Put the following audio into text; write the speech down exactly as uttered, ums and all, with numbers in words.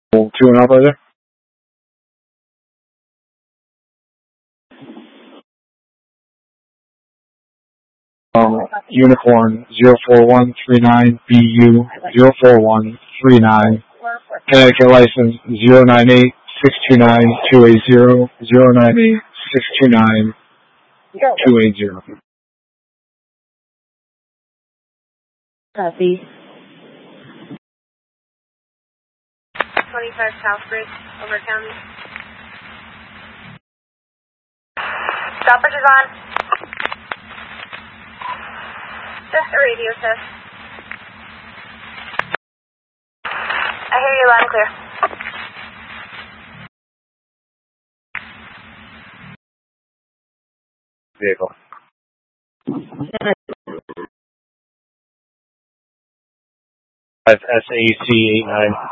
Two and operator. Um, Unicorn zero four one three nine B U zero four one three nine. Connecticut license zero nine eight six two nine two eight zero zero nine eight six two nine two eight zero. Copy. twenty-five Southbridge, over county. Stoppage is on. Just a radio test. I hear you loud and clear. Vehicle. S A C eight nine.